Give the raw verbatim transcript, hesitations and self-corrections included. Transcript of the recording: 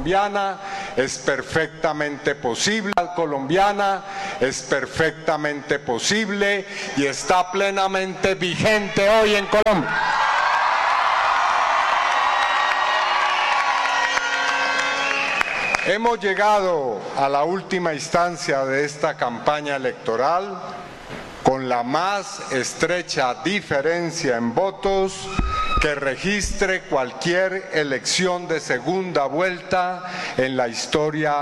colombiana es perfectamente posible, colombiana es perfectamente posible y está plenamente vigente hoy en Colombia. Hemos llegado a la última instancia de esta campaña electoral con la más estrecha diferencia en votos que registre cualquier elección de segunda vuelta en la historia